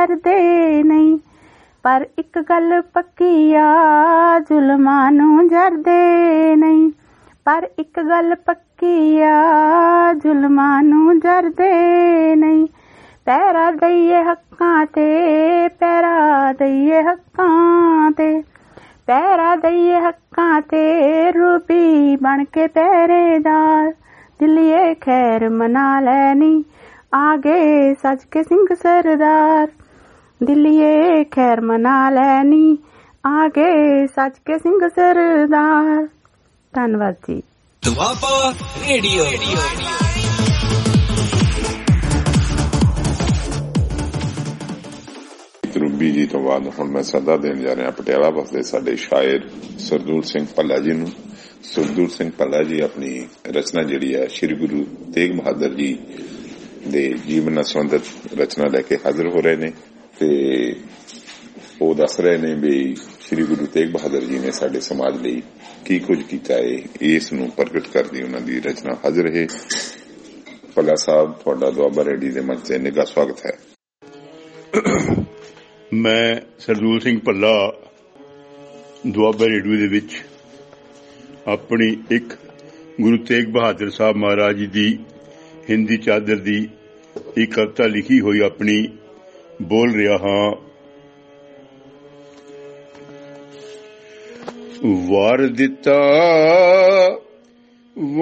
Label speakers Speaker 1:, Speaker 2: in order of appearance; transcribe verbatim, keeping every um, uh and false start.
Speaker 1: ਕਰਦੇ ਨਹੀਂ, ਪਰ ਇੱਕ ਗੱਲ ਪੱਕੀ ਆ ਜ਼ੁਲਮਾਂ ਨੂੰ ਜਰਦੇ ਨਹੀਂ, ਪਰ ਇੱਕ ਗੱਲ ਪੱਕੀ ਆ ਜ਼ੁਲਮਾਂ ਨੂੰ ਜਰਦੇ ਨਹੀਂ। ਪਹਿਰਾ ਦਈਏ ਹੱਕਾਂ ਤੇ, ਪਹਿਰਾ ਦਈਏ ਹੱਕਾਂ ਤੇ, ਪਹਿਰਾ ਦਈਏ ਹੱਕਾਂ ਤੇ, ਰੂਬੀ ਬਣ ਕੇ ਪਹਿਰੇਦਾਰ। ਦਿੱਲੀਏ ਖੈਰ ਮਨਾ ਲੈਣੀ, ਆ ਗਏ ਸੱਜ ਕੇ ਸਿੰਘ ਸਰਦਾਰ। ਦਿੱਲੀਏ ਖੈਰ ਮਨਾ ਲੈਣੀ, ਆ ਗਏ ਸੱਜ ਕੇ ਸਿੰਘ ਸਰਦਾਰ। ਧੰਨਵਾਦ ਜੀ।
Speaker 2: ਦੁਆਬਾ ਰੇਡੀਓ।
Speaker 3: ਰੂਬੀ ਜੀ ਤੋਂ ਬਾਅਦ ਹੁਣ ਮੈਂ ਸੱਦਾ ਦੇਣ ਜਾ ਰਿਹਾ ਪਟਿਆਲਾ ਵਸਦੇ ਸਾਡੇ ਸ਼ਾਇਰ ਸਰਦੂਲ ਸਿੰਘ ਭੱਲਾ ਜੀ ਨੂੰ। ਸਰਦੂਲ ਸਿੰਘ ਭੱਲਾ ਜੀ ਆਪਣੀ ਰਚਨਾ ਜਿਹੜੀ ਹੈ ਸ਼੍ਰੀ ਗੁਰੂ ਤੇਗ ਬਹਾਦਰ ਜੀ ਦੇ ਜੀਵਨ ਨਾਲ ਸੰਬੰਧਿਤ ਰਚਨਾ ਲੈ ਕੇ ਹਾਜ਼ਰ ਹੋ ਰਹੇ ਨੇ ਤੇ ਉਹ ਦੱਸ ਰਹੇ ਨੇ ਵੀ ਸ਼੍ਰੀ ਗੁਰੂ ਤੇਗ ਬਹਾਦਰ ਜੀ ਨੇ ਸਾਡੇ ਸਮਾਜ ਲਈ ਕੀ ਕੁਝ ਕੀਤਾ ਹੈ, ਇਸ ਨੂੰ ਪ੍ਰਗਟ ਕਰਦੀ ਉਹਨਾਂ ਦੀ ਰਚਨਾ ਹਾਜ਼ਰ ਹੈ। ਭੱਲਾ ਸਾਹਿਬ, ਤੁਹਾਡਾ ਦੁਆਬਾ ਰੇਡੀਓ ਦੇ ਮੰਚ ਤੇ ਨਿੱਘਾ ਸਵਾਗਤ ਹੈ।
Speaker 4: ਮੈਂ ਸਰਦੂਲ ਸਿੰਘ ਭੱਲਾ ਦੁਆਬਾ ਰੇਡੀਓ ਦੇ ਵਿੱਚ ਆਪਣੀ ਇੱਕ ਗੁਰੂ ਤੇਗ ਬਹਾਦਰ ਸਾਹਿਬ ਮਹਾਰਾਜ ਜੀ ਦੀ ਹਿੰਦੀ ਚਾਦਰ ਦੀ ਇੱਕ ਕਵਿਤਾ ਲਿਖੀ ਹੋਈ ਆਪਣੀ ਬੋਲ ਰਿਹਾ ਹਾਂ। ਵਾਰ ਦਿੱਤਾ